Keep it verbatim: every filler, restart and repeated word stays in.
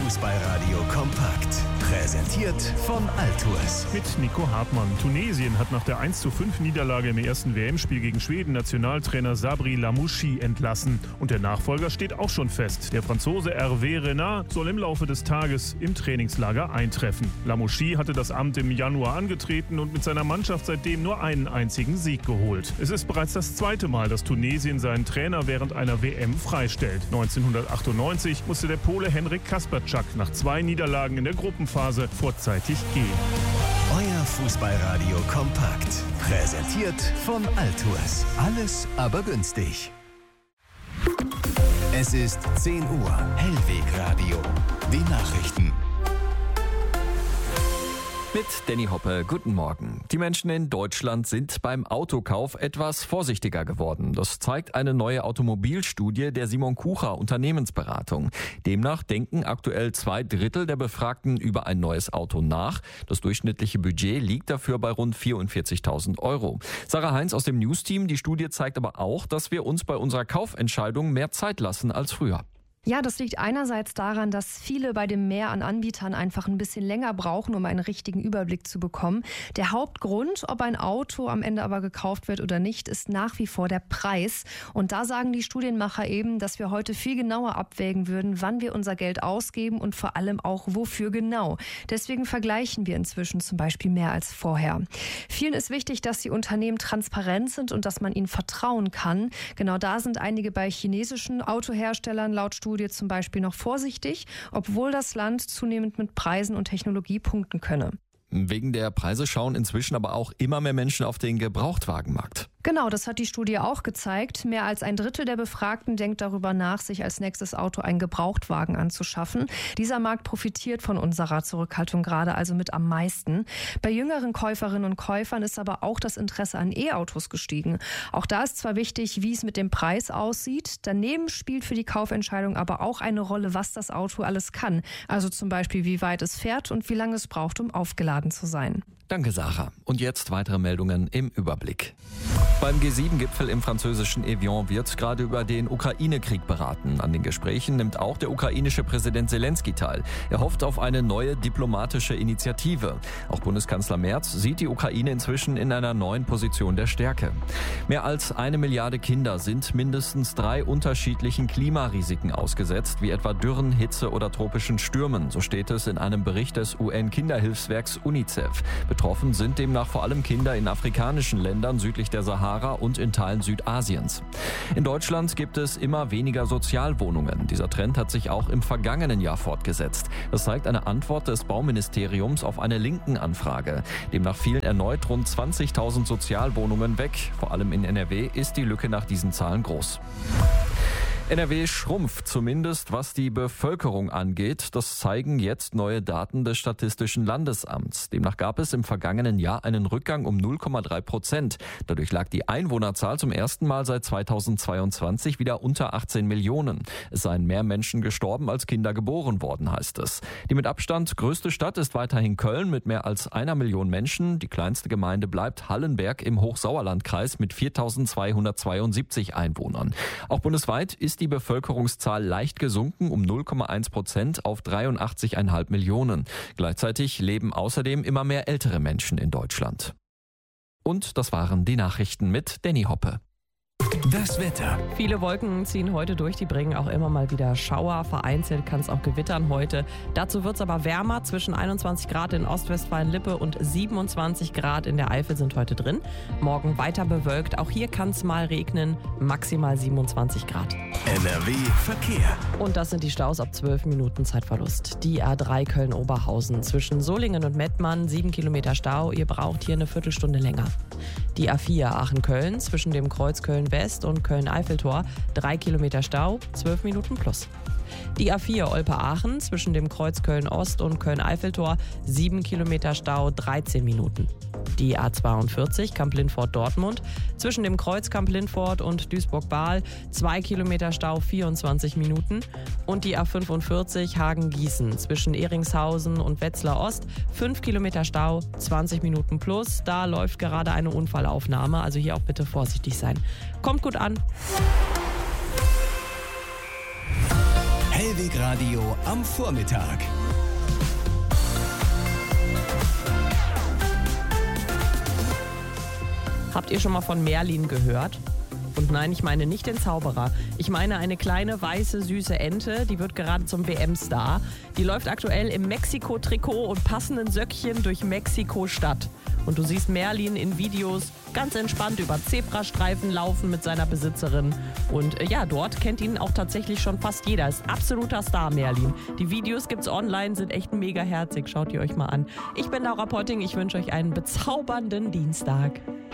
Fußballradio kompakt. Präsentiert von Altours. Mit Nico Hartmann. Tunesien hat nach der eins zu fünf Niederlage im ersten W M-Spiel gegen Schweden Nationaltrainer Sabri Lamouchi entlassen. Und der Nachfolger steht auch schon fest. Der Franzose Hervé Renard soll im Laufe des Tages im Trainingslager eintreffen. Lamouchi hatte das Amt im Januar angetreten und mit seiner Mannschaft seitdem nur einen einzigen Sieg geholt. Es ist bereits das zweite Mal, dass Tunesien seinen Trainer während einer W M freistellt. neunzehnhundertachtundneunzig musste der Pole Henryk Kasperczak nach zwei Niederlagen in der Gruppenphase vorzeitig gehen. Euer Fußballradio kompakt. Präsentiert von Altours. Alles aber günstig. Es ist zehn Uhr. Hellwegradio. Die Nachrichten. Mit Danny Hoppe, guten Morgen. Die Menschen in Deutschland sind beim Autokauf etwas vorsichtiger geworden. Das zeigt eine neue Automobilstudie der Simon Kucher Unternehmensberatung. Demnach denken aktuell zwei Drittel der Befragten über ein neues Auto nach. Das durchschnittliche Budget liegt dafür bei rund vierundvierzigtausend Euro. Sarah Heinz aus dem News-Team. Die Studie zeigt aber auch, dass wir uns bei unserer Kaufentscheidung mehr Zeit lassen als früher. Ja, das liegt einerseits daran, dass viele bei dem Mehr an Anbietern einfach ein bisschen länger brauchen, um einen richtigen Überblick zu bekommen. Der Hauptgrund, ob ein Auto am Ende aber gekauft wird oder nicht, ist nach wie vor der Preis. Und da sagen die Studienmacher eben, dass wir heute viel genauer abwägen würden, wann wir unser Geld ausgeben und vor allem auch wofür genau. Deswegen vergleichen wir inzwischen zum Beispiel mehr als vorher. Vielen ist wichtig, dass die Unternehmen transparent sind und dass man ihnen vertrauen kann. Genau da sind einige bei chinesischen Autoherstellern laut Studien zum Beispiel noch vorsichtig, obwohl das Land zunehmend mit Preisen und Technologie punkten könne. Wegen der Preise schauen inzwischen aber auch immer mehr Menschen auf den Gebrauchtwagenmarkt. Genau, das hat die Studie auch gezeigt. Mehr als ein Drittel der Befragten denkt darüber nach, sich als nächstes Auto einen Gebrauchtwagen anzuschaffen. Dieser Markt profitiert von unserer Zurückhaltung gerade also mit am meisten. Bei jüngeren Käuferinnen und Käufern ist aber auch das Interesse an E-Autos gestiegen. Auch da ist zwar wichtig, wie es mit dem Preis aussieht. Daneben spielt für die Kaufentscheidung aber auch eine Rolle, was das Auto alles kann. Also zum Beispiel, wie weit es fährt und wie lange es braucht, um aufgeladen zu sein. Danke, Sarah. Und jetzt weitere Meldungen im Überblick. Beim G sieben Gipfel im französischen Evian wird gerade über den Ukraine-Krieg beraten. An den Gesprächen nimmt auch der ukrainische Präsident Zelensky teil. Er hofft auf eine neue diplomatische Initiative. Auch Bundeskanzler Merz sieht die Ukraine inzwischen in einer neuen Position der Stärke. Mehr als eine Milliarde Kinder sind mindestens drei unterschiedlichen Klimarisiken ausgesetzt, wie etwa Dürren, Hitze oder tropischen Stürmen. So steht es in einem Bericht des U N-Kinderhilfswerks UNICEF. Betroffen sind demnach vor allem Kinder in afrikanischen Ländern südlich der Sahara und in Teilen Südasiens. In Deutschland gibt es immer weniger Sozialwohnungen. Dieser Trend hat sich auch im vergangenen Jahr fortgesetzt. Das zeigt eine Antwort des Bauministeriums auf eine Linken-Anfrage. Demnach fielen erneut rund zwanzigtausend Sozialwohnungen weg. Vor allem in N R W ist die Lücke nach diesen Zahlen groß. N R W schrumpft, zumindest was die Bevölkerung angeht. Das zeigen jetzt neue Daten des Statistischen Landesamts. Demnach gab es im vergangenen Jahr einen Rückgang um null Komma drei Prozent. Dadurch lag die Einwohnerzahl zum ersten Mal seit zweitausendzweiundzwanzig wieder unter achtzehn Millionen. Es seien mehr Menschen gestorben, als Kinder geboren worden, heißt es. Die mit Abstand größte Stadt ist weiterhin Köln mit mehr als einer Million Menschen. Die kleinste Gemeinde bleibt Hallenberg im Hochsauerlandkreis mit viertausendzweihundertzweiundsiebzig Einwohnern. Auch bundesweit ist die Bevölkerungszahl leicht gesunken um null Komma eins Prozent auf dreiundachtzig Komma fünf Millionen. Gleichzeitig leben außerdem immer mehr ältere Menschen in Deutschland. Und das waren die Nachrichten mit Danny Hoppe. Das Wetter. Viele Wolken ziehen heute durch, die bringen auch immer mal wieder Schauer. Vereinzelt kann es auch gewittern heute. Dazu wird es aber wärmer. Zwischen einundzwanzig Grad in Ostwestfalen-Lippe und siebenundzwanzig Grad in der Eifel sind heute drin. Morgen weiter bewölkt. Auch hier kann es mal regnen. Maximal siebenundzwanzig Grad. N R W Verkehr. Und das sind die Staus ab zwölf Minuten Zeitverlust. Die A drei Köln-Oberhausen zwischen Solingen und Mettmann, sieben Kilometer Stau. Ihr braucht hier eine Viertelstunde länger. Die A vier Aachen-Köln zwischen dem Kreuz Köln-West und Köln-Eiffeltor, drei Kilometer Stau, zwölf Minuten plus. Die A vier Olpe-Aachen zwischen dem Kreuz Köln-Ost und Köln-Eiffeltor, sieben Kilometer Stau, dreizehn Minuten. Die A zweiundvierzig Kamp-Lindfort-Dortmund zwischen dem Kreuz Kamp-Lindfort und Duisburg-Bahl, zwei Kilometer Stau, vierundzwanzig Minuten. Und die A fünfundvierzig Hagen-Gießen zwischen Eringshausen und Wetzlar Ost, fünf Kilometer Stau, zwanzig Minuten plus. Da läuft gerade eine Unfallaufnahme, also hier auch bitte vorsichtig sein. Kommt gut an. Hellweg Radio am Vormittag. Habt ihr schon mal von Merlin gehört? Und nein, ich meine nicht den Zauberer. Ich meine eine kleine, weiße, süße Ente, die wird gerade zum W M-Star. Die läuft aktuell im Mexiko-Trikot und passenden Söckchen durch Mexiko-Stadt. Und du siehst Merlin in Videos ganz entspannt über Zebrastreifen laufen mit seiner Besitzerin. Und äh, ja, dort kennt ihn auch tatsächlich schon fast jeder. Ist absoluter Star, Merlin. Die Videos gibt's online, sind echt mega herzig. Schaut ihr euch mal an. Ich bin Laura Potting, ich wünsche euch einen bezaubernden Dienstag.